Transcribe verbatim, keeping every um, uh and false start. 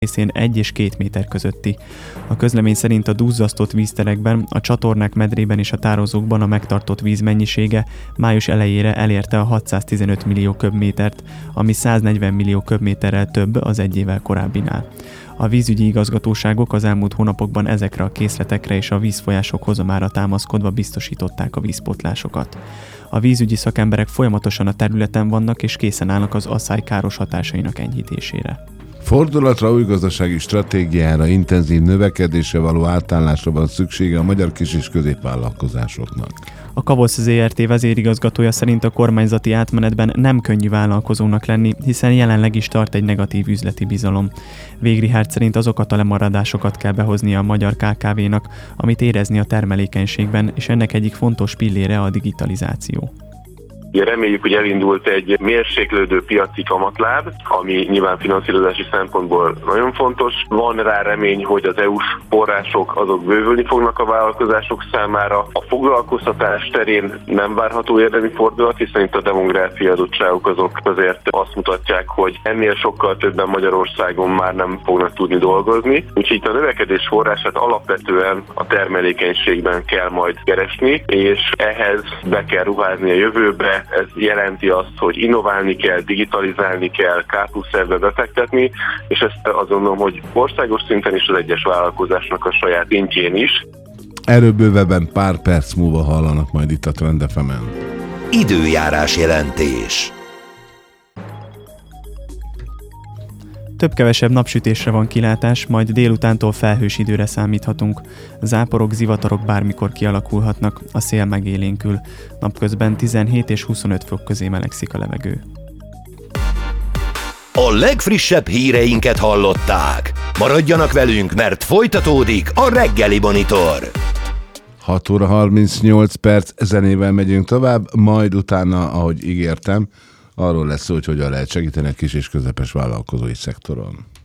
részén egy és két méter közötti. A közlemény szerint a duzzasztott vízterekben, a csatornák medrében és a tározókban a megtartott víz mennyisége május elejére elérte a hatszáztizenöt millió köbmétert, ami száznegyven millió köbméterrel több az egy évvel korábbinál. A vízügyi igazgatóságok az elmúlt hónapokban ezekre a készletekre és a vízfolyások hozamára támaszkodva biztosították a vízpótlásokat. A vízügyi szakemberek folyamatosan a területen vannak és készen állnak az asszály káros hatásainak enyhítésére. Fordulatra, új gazdasági stratégiára, intenzív növekedésre való átállásra van szüksége a magyar kis- és középvállalkozásoknak. A Kavosz zé er té vezérigazgatója szerint a kormányzati átmenetben nem könnyű vállalkozónak lenni, hiszen jelenleg is tart egy negatív üzleti bizalom. Végh Richárd szerint azokat a lemaradásokat kell behoznia a magyar ká ká vénak, amit érezni a termelékenységben, és ennek egyik fontos pillére a digitalizáció. Reméljük, hogy elindult egy mérséklődő piaci kamatláb, ami nyilván finanszírozási szempontból nagyon fontos. Van rá remény, hogy az é u-s források azok bővülni fognak a vállalkozások számára. A foglalkoztatás terén nem várható érdemi fordulat, hiszen itt a demográfiai adottságok azok azért azt mutatják, hogy ennél sokkal többen Magyarországon már nem fognak tudni dolgozni. Úgyhogy itt a növekedés forrását alapvetően a termelékenységben kell majd keresni, és ehhez be kell ruházni a jövőbe. Ez jelenti azt, hogy innoválni kell, digitalizálni kell, ká plusz-be befektetni, és ezt azt gondolom, hogy országos szinten is az egyes vállalkozásnak a saját szintjén is. Erről bővebben pár perc múlva hallanak majd itt a Trend ef emen. Időjárás jelentés. Több-kevesebb napsütésre van kilátás, majd délutántól felhős időre számíthatunk. Záporok, zivatarok bármikor kialakulhatnak, a szél megélénkül. Napközben tizenhét és huszonöt fok közé melegszik a levegő. A legfrissebb híreinket hallották. Maradjanak velünk, mert folytatódik a Reggeli Monitor. hat óra harmincnyolc perc, zenével megyünk tovább, majd utána, ahogy ígértem, arról lesz szó, hogy hogyan lehet segíteni a kis és közepes vállalkozói szektoron.